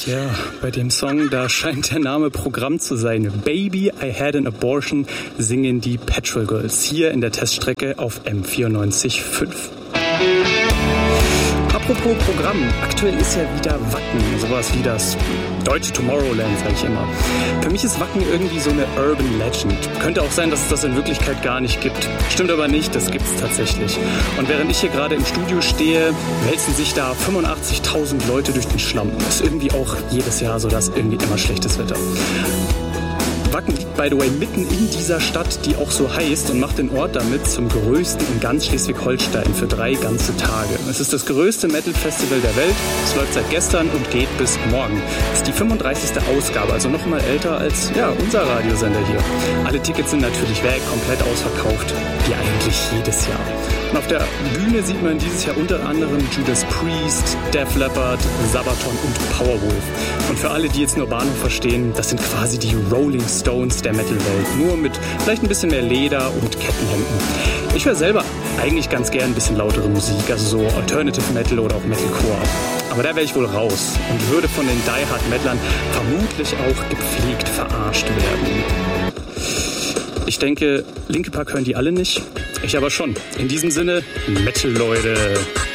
Ja, bei dem Song, da scheint der Name Programm zu sein. Baby, I Had an Abortion singen die Petrol Girls hier in der Teststrecke auf M94.5. Apropos Programm, aktuell ist ja wieder Wacken, sowas wie das deutsche Tomorrowland, sage ich immer. Für mich ist Wacken irgendwie so eine Urban Legend. Könnte auch sein, dass es das in Wirklichkeit gar nicht gibt. Stimmt aber nicht, das gibt's tatsächlich. Und während ich hier gerade im Studio stehe, wälzen sich da 85.000 Leute durch den Schlamm. Ist irgendwie auch jedes Jahr so, dass irgendwie immer schlechtes Wetter. Wacken liegt, by the way, mitten in dieser Stadt, die auch so heißt, und macht den Ort damit zum größten in ganz Schleswig-Holstein für 3 ganze Tage. Es ist das größte Metal-Festival der Welt. Es läuft seit gestern und geht bis morgen. Es ist die 35. Ausgabe, also noch mal älter als unser Radiosender hier. Alle Tickets sind natürlich weg, komplett ausverkauft, wie eigentlich jedes Jahr. Und auf der Bühne sieht man dieses Jahr unter anderem Judas Priest, Def Leppard, Sabaton und Powerwolf. Und für alle, die jetzt nur Bahnhof verstehen, das sind quasi die Rolling Stones der Metal-Welt. Nur mit vielleicht ein bisschen mehr Leder und Kettenhemden. Ich höre selber eigentlich ganz gern ein bisschen lautere Musik, also so Alternative Metal oder auch Metalcore. Aber da wäre ich wohl raus und würde von den Die Hard Metlern vermutlich auch gepflegt verarscht werden. Ich denke, Linkin Park hören die alle nicht. Ich aber schon. In diesem Sinne, Metal, Leute.